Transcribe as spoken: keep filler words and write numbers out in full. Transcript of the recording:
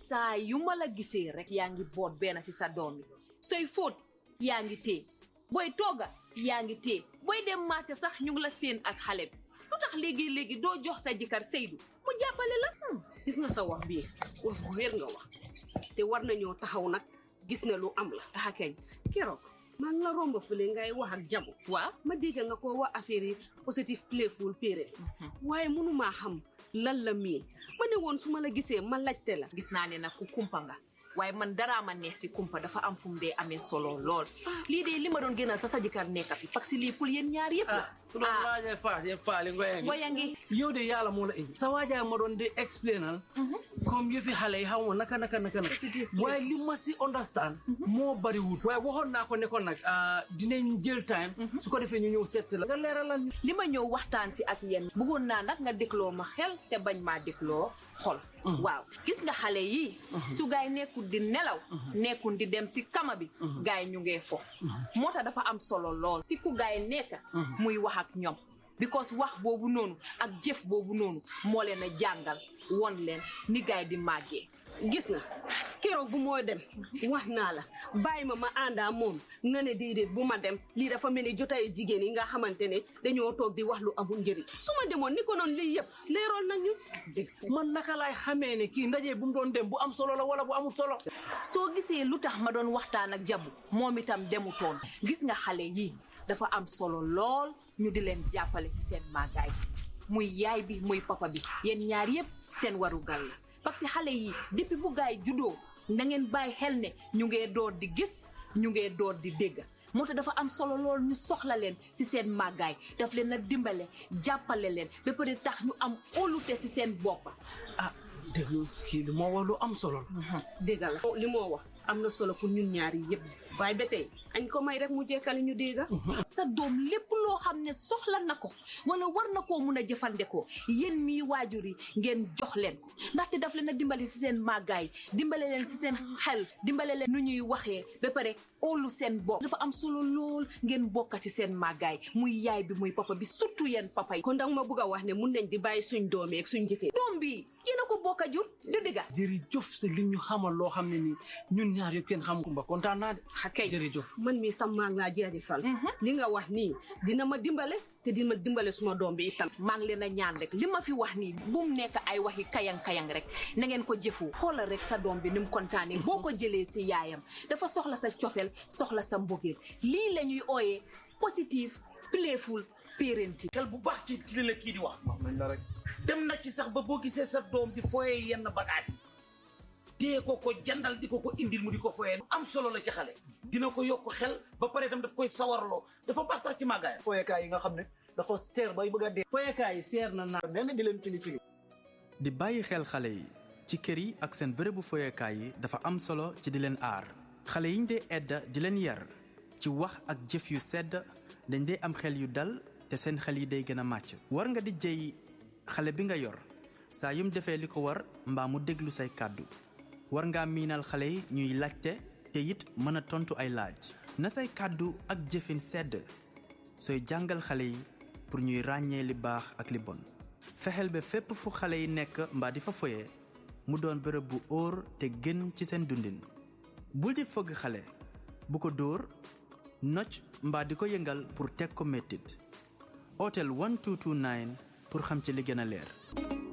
saa yu ma la gisee rek yaa ngi boot benn ci sa doom yi sooy fóot yaa ngi téye booy tooga yaa ngi téye booy dem marché sax ñu ngi la seen ak xale bi lu tax léegi-léegi doo jox sa jëkkër Seydou mu jàppale la. gis nga sa wax bii wax bu wér nga wax te war nañoo taxaw nag gis ne lu am la. ah kay keroog maa ngi la romb fële ngay wax ak Jabu. waaw ma dégg nga ko wax affaire yi positive playful parents. waaye mënumaa xam lan la miin ma ne woon su ma la gisee ma laajte la. gis naa ne nag ku kumpa nga waaye man daraa ma neex si kumpa dafa am fu mu dee amee solo lool lii de li ma doon gënal sa sa jëkkër nekk fi parce que lii pour yéen ñaar yëpp la. su doon waajee faat yëpp faali ngoyangi ngoyangi yow de yàlla moo la indi sa waajaa ma doon di explainal comme yëfi xale yi xaw ma naka naka naka naka waaye li ma si understand moo bari wut waaye waxoon naa ko ne ko nag dinañ jël time su ko defee ñu ñëw seet si la nga leeralal li ma ñëw waxtaan si ak yéen bëggoon naa nag nga dégloo ma xel te bañ maa dégloo xol waaw gis nga xale yi su gaay nekkul di nelaw nekkul di dem si kama bi gaay ñu ngee fo moo tax dafa am solo lool si ku gaay nekk muy wax ak ñoom because wax boobu noonu ak jëf boobu noonu moo leen a jàngal won leen ni gaay di màggee. gis nga keroog bu moo dem wax naa la bàyyi ma ma àndaa moom nga ne déedéet bu ma dem lii dafa mel ni jotaay jigéen yi nga xamante ne dañoo toog di wax lu amul njëriñ su ma demoon ni ko noonu lii yëpp leeroon nañu. man naka laay xamee ne kii ndaje bu mu doon dem bu am solo la wala bu amul solo. soo gisee lu tax ma doon waxtaan ak Jabu moom itam demutoon gis nga xale yii dafa am solo lool ñu di leen jàppale ci seen màggaay muy yaay bi muy papa bi yéen ñaar yëpp seen warugal la parce que xale yi depuis bu gaay juddoo na ngeen bàyyi xel ne ñu ngee door di gis ñu ngee door di dégg moo tax dafa am solo lool ñu soxla leen ci seen màggaay daf leen a dimbale jàppale leen ba pare tax ñu am óolute ci seen bopp. ah dégg kii li moo wax lu am solo la. dégg la li moo wax am na solo pour ñun ñaari yëpp waaye ba tey añ ko may rek mu jekkali ñu dégg. sa doom lépp loo xam ne soxla na ko wala war na koo mun a jëfandikoo yéen mii waajur yi ngeen jox leen ko ndaxte daf leen a dimbali ci seen màggaay dimbale leen ci seen xel dimbale leen nu ñuy waxee ba pare óolu seen bopp dafa am solo lool ngeen bokk ci seen màggaay muy yaay bi muy papa bi surtout yéen papa yi. kon danga ma bëgg a wax ne mun nañ di bàyyi suñ doomee ak suñ jëkkee. doom bi yéen a ko bokk a jur di digga. jërëjëf si li ñu xamal loo xam ne nii ñun ñaar yëpp kenn xam kumba kontaan naa de. kay jërëjëf man mii tam maa ngi laa jaajëfal. li nga wax nii dina ma dimbale te dina ma dimbale suma doom bi itam. maa ngi leen a ñaan rek li ma fi wax nii bu mu nekk ay waxi kayang kayang rek na ngeen ko jëfu xoolal rek sa doom bi ni mu kontaanee boo ko jëlee si yaayam dafa soxla sa cofeel soxla sa mbëggeel lii la ñuy ooyee positive playful parenting. xel bu baax ci ci li la kii di wax. nañ la rek dem na ci sax ba boo gisee sa doom di foyee yenn bagage yi dee ko ko jandal di ko ko indil mu di ko foyee am solo la ci xale dina ko yokk xel ba pare itam daf koy sawarloo dafa baax sax ci màggaayam. foyekaay yi nga xam ne dafa seer bay bëgg a dee. foyekaay yi seer na naa. nee na di leen fili fili. di bàyyi xel xale yi ci kër yi ak seen bërëbu foyekaay yi dafa am solo ci di leen aar xale yiñ dee edda di leen yar ci wax ak jëf yu sedd dañ dee am xel yu dal te seen xel yi day gën a màcc. war nga di jëy xale bi nga yor saa yum defee li ko war mbaa mu déglu say kàddu war ngaa miinal xale yi ñuy laajte te it mën a tontu ay laaj na say kàddu ak jëfin sedd sooy jàngal xale yi pour ñuy ràññee li baax ak li bon fexeel ba fépp fu xale yi nekk mbaa di fa foyee mu doon bërëb bu óor te gën ci seen dundin bul di fëgg xale bu ko dóor nocc mbaa di ko yëngal pour teg ko mettit hôtel one two two nine pour xam ci li gën a leer